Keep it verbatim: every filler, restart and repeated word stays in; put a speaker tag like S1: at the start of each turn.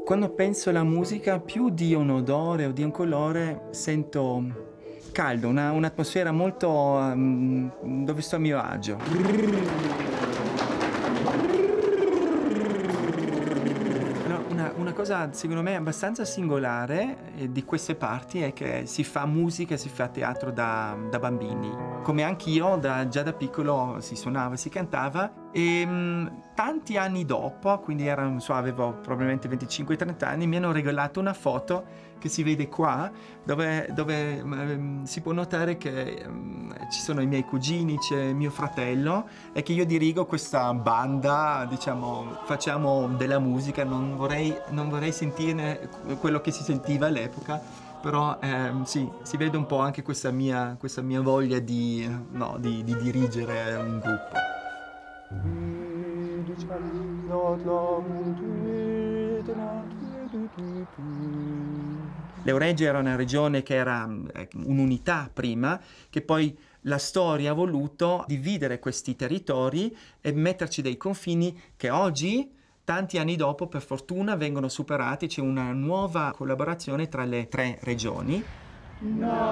S1: Quando penso alla musica, più di un odore o di un colore, sento caldo, una un'atmosfera molto, mhmm, dove sto a mio agio. No, una una cosa secondo me abbastanza singolare, ehm, di queste parti è che si fa musica, si fa teatro da da bambini. Come anch'io da già da piccolo si suonava, si cantava, ehm, tanti anni dopo, quindi era non so, avevo probabilmente venticinque, trenta anni, mi hanno regalato una foto che si vede qua, dove dove, mhmm, si può notare che, mhmm, ci sono i miei cugini, c'è mio fratello e che io dirigo questa banda, diciamo, facciamo della musica, non vorrei non vorrei sentirne quello che si sentiva all'epoca, però, ehm, sì, si vede un po' anche questa mia questa mia voglia di no, di di dirigere un gruppo. L'Eureggia era una regione che era, mhmm, ecco, un'unità prima, che poi la storia ha voluto dividere questi territori e metterci dei confini che oggi, tanti anni dopo, per fortuna vengono superati, c'è una nuova collaborazione tra le tre regioni.